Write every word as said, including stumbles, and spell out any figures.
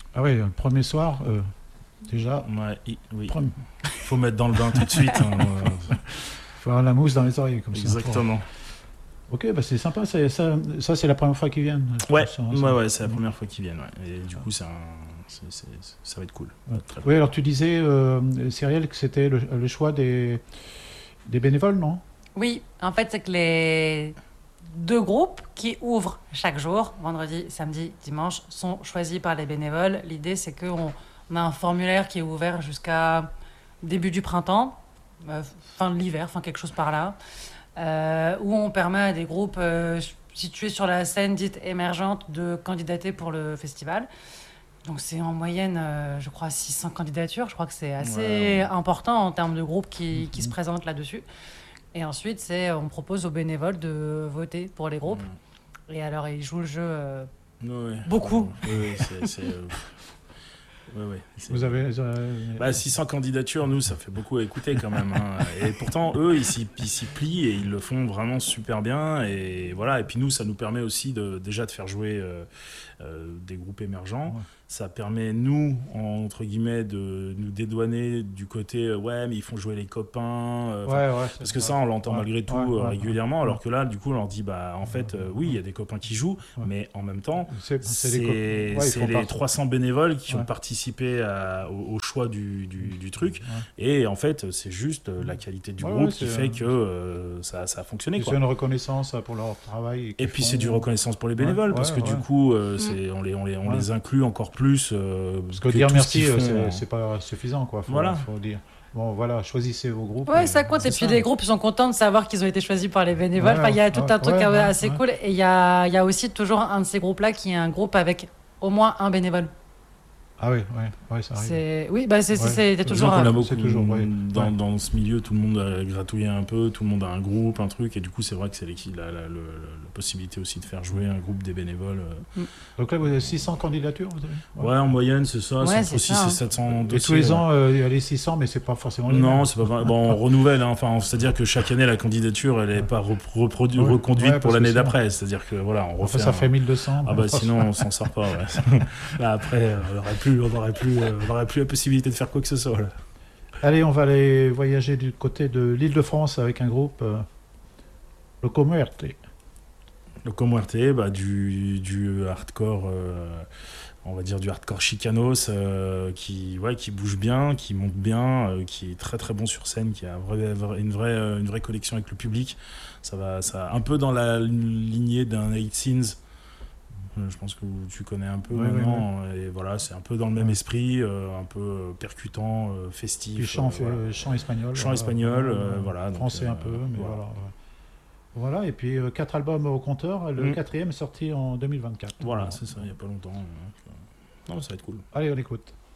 Ah oui, le premier soir, euh, déjà, Ouais, i- oui. premier- Faut mettre dans le bain tout de suite. hein, euh, faut avoir la mousse dans les oreilles comme ça. Exactement. Ok, bah c'est sympa, c'est- ça, ça c'est la première fois qu'ils viennent. je Ouais, pense, hein, ouais, ça. ouais, c'est la première fois qu'ils viennent. Ouais. Et du coup, c'est un... c'est- c'est- ça va être cool. Ouais. Très Oui, alors tu disais, euh, Cyrielle, que c'était le, le choix des, des bénévoles, non? Oui, en fait, c'est que les deux groupes qui ouvrent chaque jour, vendredi, samedi, dimanche, sont choisis par les bénévoles. L'idée, c'est qu'on on a un formulaire qui est ouvert jusqu'à début du printemps, euh, fin de l'hiver, enfin quelque chose par là, euh, où on permet à des groupes euh, situés sur la scène dite émergente de candidater pour le festival. Donc c'est en moyenne, euh, je crois, six cents candidatures. Je crois que c'est assez Ouais. important en termes de groupes qui, qui se Mhm. présentent là-dessus. Et ensuite, c'est, on propose aux bénévoles de voter pour les groupes. Et alors, ils jouent le jeu. euh, Ouais, ouais. Beaucoup. Ouais, ouais, c'est... c'est, euh, Ouais, ouais. c'est- Vous avez. euh, Bah, six cents candidatures, nous, ça fait beaucoup à écouter quand même. hein. Et pourtant, eux, ils s'y, ils s'y plient et ils le font vraiment super bien. Et voilà. Et puis nous, ça nous permet aussi de, déjà de faire jouer euh, euh, des groupes émergents. Ouais. Ça permet, nous, entre guillemets, de nous dédouaner du côté euh, ouais, mais ils font jouer les copains. euh, Ouais, ouais, c'est- Parce que ça, on l'entend ouais, malgré tout ouais, euh, ouais, régulièrement. ouais. Alors que là, du coup, on leur dit bah, en fait, euh, oui, il y a des copains qui jouent, Ouais. mais en même temps, C'est, c'est c'est des co- ouais, ils c'est font les partie. trois cents bénévoles qui Ouais. ont participé à- au, au choix du, du, du truc. Ouais. Et en fait, c'est juste euh, la qualité du Ouais, groupe ouais, qui c'est, fait euh, que euh, ça, ça a fonctionné. C'est Quoi. une reconnaissance euh, pour leur travail. Et qu'ils puis font. c'est du reconnaissance pour les bénévoles Ouais, parce que ouais, du ouais. coup, euh, c'est, on, les, on, les, on Ouais. les inclut encore plus. euh, Parce que, dire tout ce merci, qu'ils euh, font, c'est, hein. c'est pas suffisant, quoi. Faut, Voilà. faut dire. Bon, voilà, choisissez vos groupes. Ouais, et- ça compte. Et c'est puis ça. les groupes sont contents de savoir qu'ils ont été choisis par les bénévoles. Ouais, Enfin, il y a tout ouais, un truc ouais, euh, ouais, assez ouais. cool. Et il y a, il y a aussi toujours un de ces groupes-là qui est un groupe avec au moins un bénévole. Ah oui, ouais, ouais, ça arrive. C'est... Oui, bah c'est, c'est, Ouais. c'est, c'est Disons toujours. qu'on a un- beaucoup, c'est toujours, ouais. dans, Ouais. dans ce milieu, tout le monde a gratouillé un peu, tout le monde a un groupe, un truc, et du coup, c'est vrai que c'est l'équipe, la, la, le- le- la possibilité aussi de faire jouer un groupe des bénévoles. euh. Donc là, vous avez six cents candidatures, vous avez Ouais, en moyenne, c'est ça, Ouais, c'est c'est entre six ça, et hein. sept cents Et dossiers. tous les ouais. ans, euh, il y a les six cents, mais c'est pas forcément les Non, mêmes. c'est pas vrai. Bon, on renouvelle, hein. Enfin, c'est-à-dire que chaque année, la candidature, elle n'est pas rep- reprodu- Ouais. reconduite Ouais, pour parce l'année que sinon- d'après. C'est-à-dire que voilà, on refait. Enfin, ça un- fait mille deux cents. Ah bah sinon, on s'en sort pas. Ouais. Là, après, euh, on n'aurait plus, on aurait plus, euh, on aurait plus la possibilité de faire quoi que ce soit. Là. Allez, on va aller voyager du côté de l'Île-de-France avec un groupe, euh, le Comuerte. Le Comuerte, bah, du, du hardcore, euh, on va dire du hardcore chicanos, euh, qui, ouais, qui bouge bien, qui monte bien, euh, qui est très très bon sur scène, qui a un vrai- vrai- une, vraie, euh, une vraie connexion avec le public. Ça va, ça, un peu dans la lignée d'un Eight Sins. Euh, Je pense que tu connais un peu Ouais, maintenant. Et voilà, c'est un peu dans le même Ouais. esprit, euh, un peu euh, percutant, euh, festif. Puis chant, euh, fait- voilà. chant espagnol. Chant voilà. espagnol, euh, Euh, voilà, donc, Français euh, un peu, mais voilà. voilà. ouais. Voilà, et puis euh, quatre albums au compteur. Le Mm. quatrième est sorti en deux mille vingt-quatre. Voilà, c'est ça, il n'y a pas longtemps. donc, euh, non, ça va être cool. Allez, on écoute.